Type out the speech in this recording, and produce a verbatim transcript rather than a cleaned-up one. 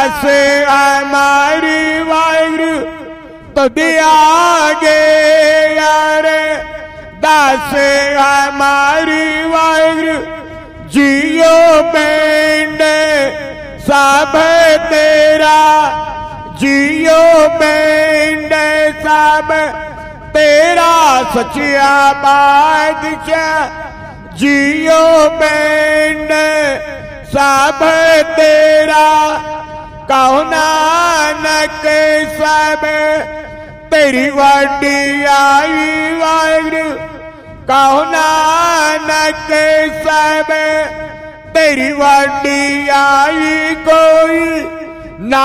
दास हमारी वाहिगुरु तो दियागे यार दास हमारी वाहिगुरु जियो पिंड सब तेरा जियो पिंड सब तेरा सचिया बादशाह जियो पिंड सब तेरा कहो नानक सब तेरी वड्डी आई वाहिगुरु कहो नानक सब तेरी वड्डी आई कोई